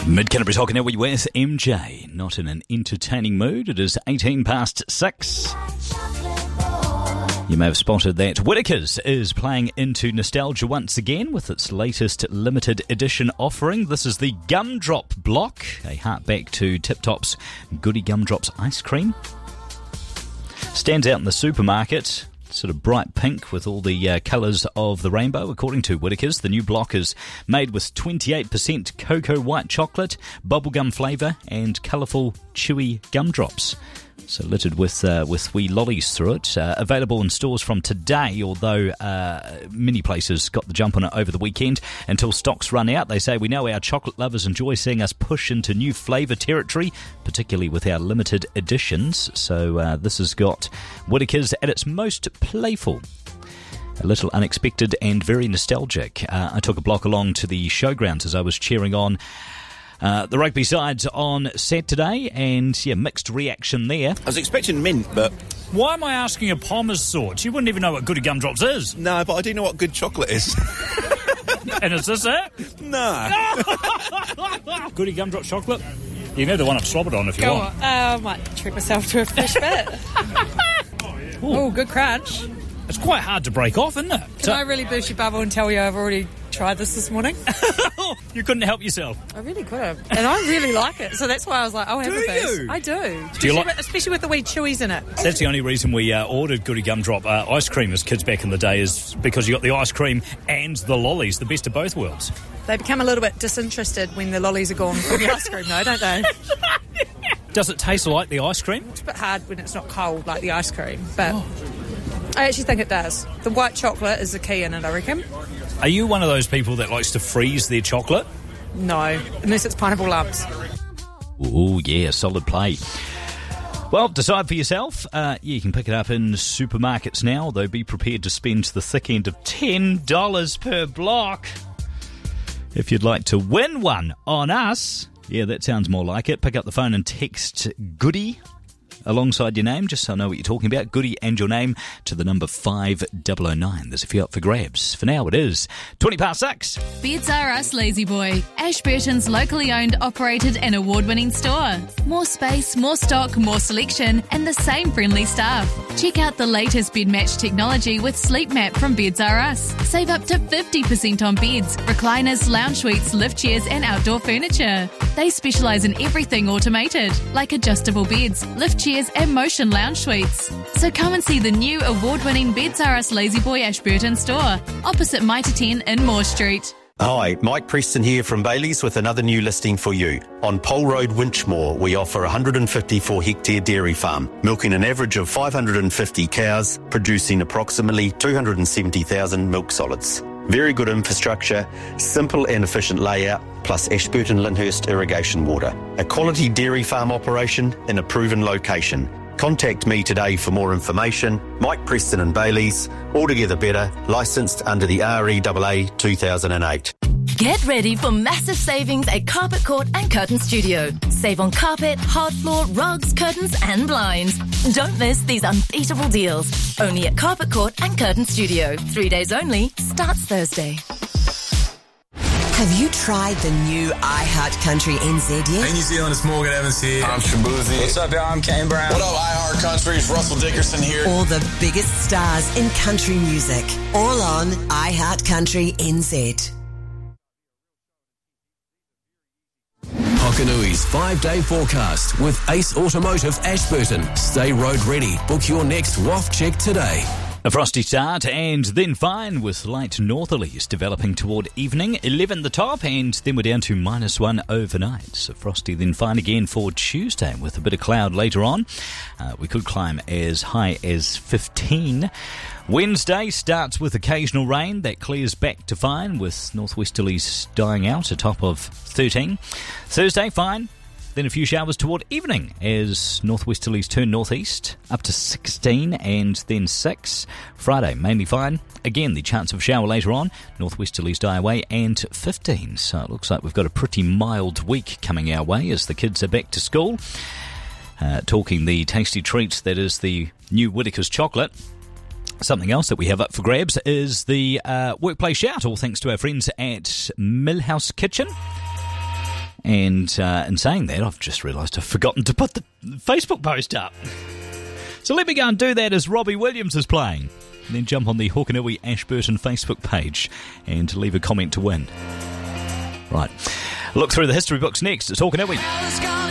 Mid-Canterbury Talking Now with MJ. Not in an entertaining mood. It is 18 past 6. You may have spotted that Whittaker's is playing into nostalgia once again with its latest limited edition offering. This is the Gumdrop Block, a hark back to Tip Top's Goody Gumdrops ice cream. Stands out in the supermarket. Sort of bright pink with all the colours of the rainbow, according to Whittaker's. The new block is made with 28% cocoa white chocolate, bubblegum flavour and colourful chewy gumdrops. So littered with wee lollies through it. Available in stores from today, although many places got the jump on it over the weekend until stocks run out. They say, we know our chocolate lovers enjoy seeing us push into new flavour territory, particularly with our limited editions. So this has got Whittaker's at its most playful. A little unexpected and very nostalgic. I took a block along to the showgrounds as I was cheering on the rugby sides on Saturday, and mixed reaction there. I was expecting mint, but... Why am I asking a Palmer's sort? You wouldn't even know what Goody Gumdrops is. No, but I do know what good chocolate is. And is this it? No. Goody Gumdrop chocolate? You know the one I've slobbered on if you want. I might treat myself to a fresh bit. Oh, good crunch. It's quite hard to break off, isn't it? Can I really burst your bubble and tell you I've already tried this morning? You couldn't help yourself. I really could have. And I really like it. So that's why I was like, I'll have a piece. I do. Especially with the wee chewies in it. That's the only reason we ordered Goody Gumdrop ice cream as kids back in the day, is because you got the ice cream and the lollies, the best of both worlds. They become a little bit disinterested when the lollies are gone from the ice cream though, don't they? Does it taste like the ice cream? It's a bit hard when it's not cold like the ice cream, but... I actually think it does. The white chocolate is the key in it, I reckon. Are you one of those people that likes to freeze their chocolate? No, unless it's pineapple lumps. Oh, yeah, solid play. Well, decide for yourself. You can pick it up in supermarkets now, though be prepared to spend the thick end of $10 per block. If you'd like to win one on us, that sounds more like it. Pick up the phone and text Goody alongside your name, just so I know what you're talking about. Goody and your name to the number 5009. There's a few up for grabs. For now, it is 20 past 6. Beds R Us Lazy Boy, Ashburton's locally owned, operated and award-winning store. More space, more stock, more selection, and the same friendly staff. Check out the latest bed match technology with Sleep Map from Beds R Us. Save up to 50% on beds, recliners, lounge suites, lift chairs, and outdoor furniture. They specialise in everything automated, like adjustable beds, lift chairs, and motion lounge suites. So come and see the new award-winning Beds R Us Lazy Boy Ashburton store, opposite Mitre 10 in Moore Street. Hi, Mike Preston here from Bailey's with another new listing for you. On Pole Road, Winchmore, we offer a 154-hectare dairy farm, milking an average of 550 cows, producing approximately 270,000 milk solids. Very good infrastructure, simple and efficient layout, plus Ashburton Lyndhurst irrigation water. A quality dairy farm operation in a proven location. Contact me today for more information. Mike Preston and Bailey's, altogether better, licensed under the REAA 2008. Get ready for massive savings at Carpet Court and Curtain Studio. Save on carpet, hard floor, rugs, curtains and blinds. Don't miss these unbeatable deals. Only at Carpet Court and Curtain Studio. 3 days only. Starts Thursday. Have you tried the new iHeart Country NZ yet? Hey New Zealand, it's Morgan Evans here. I'm Shabuzi. What's up, y'all? I'm Kane Brown. What up, iHeart Country? It's Russell Dickerson here. All the biggest stars in country music. All on iHeart Country NZ. Hokanui's 5-day forecast with Ace Automotive Ashburton. Stay road ready. Book your next WAF check today. A frosty start and then fine with light northerlies developing toward evening. 11 the top and then we're down to -1 overnight. So frosty then fine again for Tuesday with a bit of cloud later on. We could climb as high as 15. Wednesday starts with occasional rain that clears back to fine with northwesterlies dying out, a top of 13. Thursday fine. Then a few showers toward evening as northwesterlies turn northeast, up to 16 and then 6. Friday, mainly fine. Again, the chance of shower later on. Northwesterlies die away and 15. So it looks like we've got a pretty mild week coming our way as the kids are back to school. Talking the tasty treats that is the new Whittaker's chocolate. Something else that we have up for grabs is the workplace shout, all thanks to our friends at Millhouse Kitchen. And in saying that, I've just realised I've forgotten to put the Facebook post up. So let me go and do that as Robbie Williams is playing. And then jump on the Hokanui Ashburton Facebook page and leave a comment to win. Right. Look through the history books next. It's Hokanui.